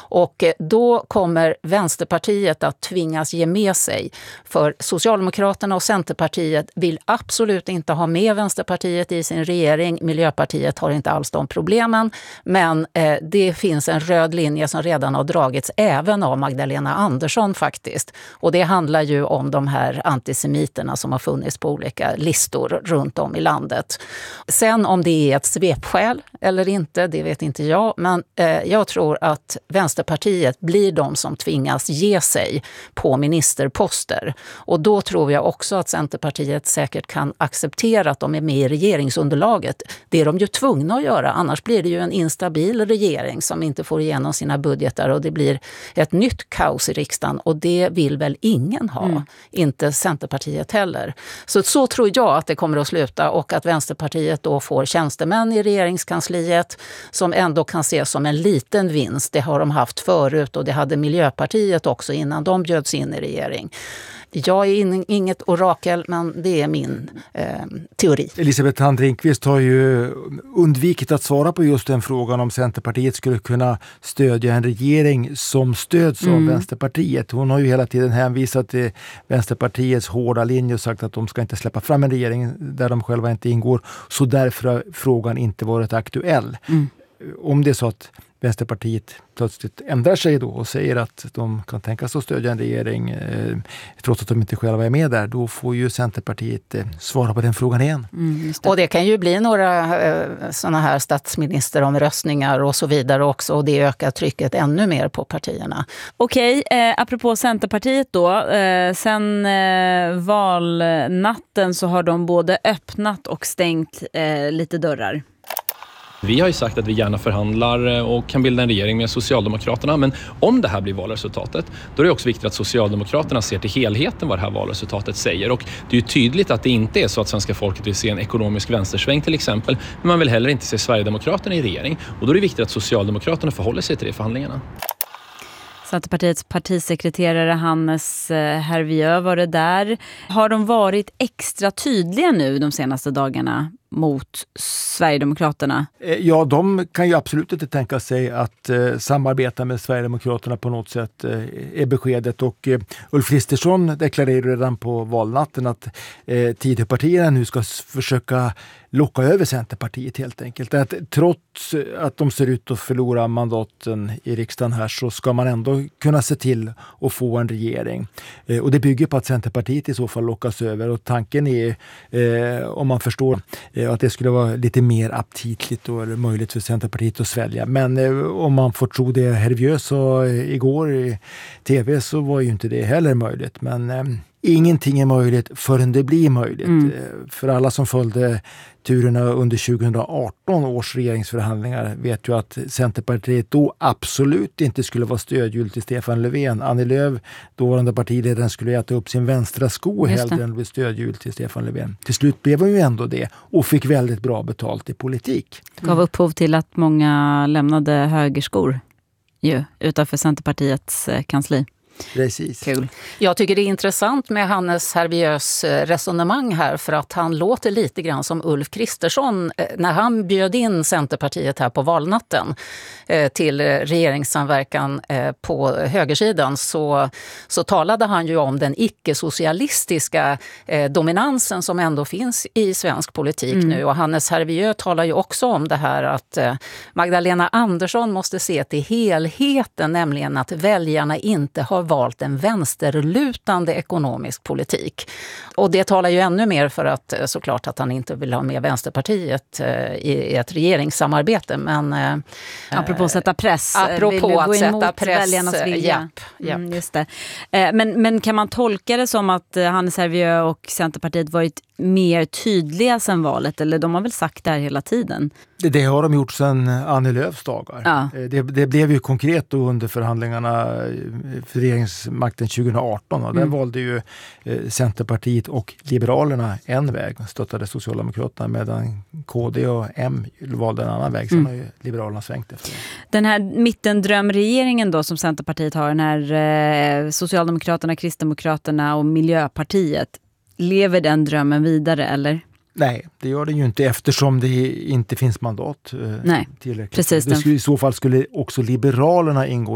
Och då kommer Vänsterpartiet att tvingas ge med sig. För Socialdemokraterna och Centerpartiet vill absolut inte ha med Vänsterpartiet i sin regering. Miljöpartiet har inte alls de problemen. Men det finns en röd linje som redan har dragits även av Magdalena Andersson faktiskt. Och det handlar ju om de här antisemiterna som har funnits på olika listor runt om i landet. Sen om det är ett svepskäl eller inte, det vet inte jag. Men jag tror att Vänsterpartiet blir de som tvingas ge sig på ministerposter. Och då tror jag också att Centerpartiet säkert kan acceptera att de är med i regeringsunderlaget. Det är de ju tvungna att göra, annars blir det ju en instabil regering som inte får igenom sina budgetar och det blir ett nytt kaos i riksdagen och det vill väl ingen ha, inte Centerpartiet heller. Så tror jag att det kommer att sluta och att Vänsterpartiet då får tjänstemän i regeringskansliet som ändå kan ses som en liten vinst. Det har de haft förut och det hade Miljöpartiet också innan de bjöds in i regering. Jag är inget orakel, men det är min teori. Elisabeth Thand Ringqvist har ju undvikit att svara på just den frågan om Centerpartiet skulle kunna stödja en regering som stöds av Vänsterpartiet. Hon har ju hela tiden hänvisat till Vänsterpartiets hårda linje och sagt att de ska inte släppa fram en regering där de själva inte ingår. Så därför har frågan inte varit aktuell. Om det är så att Vänsterpartiet plötsligt ändrar sig då och säger att de kan tänka sig att stödja en regering trots att de inte själva är med där, då får ju Centerpartiet svara på den frågan igen. Och det kan ju bli några sådana här statsministeromröstningar och så vidare också och det ökar trycket ännu mer på partierna. Okej, apropå Centerpartiet då, sen valnatten så har de både öppnat och stängt lite dörrar. Vi har ju sagt att vi gärna förhandlar och kan bilda en regering med Socialdemokraterna. Men om det här blir valresultatet, då är det också viktigt att Socialdemokraterna ser till helheten vad det här valresultatet säger. Och det är ju tydligt att det inte är så att svenska folket vill se en ekonomisk vänstersväng till exempel. Men man vill heller inte se Sverigedemokraterna i regering. Och då är det viktigt att Socialdemokraterna förhåller sig till det i förhandlingarna. Centerpartiets partisekreterare Hannes Hervieu var det där. Har de varit extra tydliga nu de senaste dagarna mot Sverigedemokraterna? Ja, de kan ju absolut inte tänka sig att samarbeta med Sverigedemokraterna på något sätt är beskedet. Och Ulf Kristersson deklarerade redan på valnatten att Tidöpartierna nu ska försöka locka över Centerpartiet helt enkelt. Att trots att de ser ut att förlora mandaten i riksdagen här så ska man ändå kunna se till att få en regering. Och det bygger på att Centerpartiet i så fall lockas över och tanken är, om man förstår, att det skulle vara lite mer aptitligt och möjligt för Centerpartiet att svälja. Men om man får tro det Hervieu sa igår i tv så var ju inte det heller möjligt. Men ingenting är möjligt förrän det blir möjligt. För alla som följde turerna under 2018 års regeringsförhandlingar vet ju att Centerpartiet då absolut inte skulle vara stödhjul till Stefan Löfven. Annie Lööf, dåvarande partiledaren, skulle äta upp sin vänstra sko hellre än bli stödhjul till Stefan Löfven. Till slut blev hon ju ändå det och fick väldigt bra betalt i politik. Det gav upphov till att många lämnade högerskor utanför Centerpartiets kansli. Precis. Kul. Jag tycker det är intressant med Hannes Hervieus resonemang här för att han låter lite grann som Ulf Kristersson när han bjöd in Centerpartiet här på valnatten till regeringssamverkan på högersidan så talade han ju om den icke-socialistiska dominansen som ändå finns i svensk politik nu och Hannes Hervieu talar ju också om det här att Magdalena Andersson måste se till helheten, nämligen att väljarna inte har valt en vänsterlutande ekonomisk politik. Och det talar ju ännu mer för att såklart att han inte vill ha med Vänsterpartiet i ett regeringssamarbete. Men, apropå att sätta press. Apropå att sätta press. Väljarnas vilja. Japp. Just det. Men kan man tolka det som att Hannes Hervieu och Centerpartiet varit mer tydliga sedan valet? Eller de har väl sagt det här hela tiden? Det har de gjort sedan Annie Lööfs dagar. Ja. Det blev ju konkret då under förhandlingarna för regeringsmakten 2018. Och där valde ju Centerpartiet och Liberalerna en väg. Stöttade Socialdemokraterna medan KD och M valde en annan väg. Sen har ju Liberalerna svängt efter. Den här mittendrömregeringen då som Centerpartiet har, den här Socialdemokraterna, Kristdemokraterna och Miljöpartiet. Lever den drömmen vidare eller? Nej, det gör den ju inte eftersom det inte finns mandat tillräckligt. Precis. I så fall skulle också Liberalerna ingå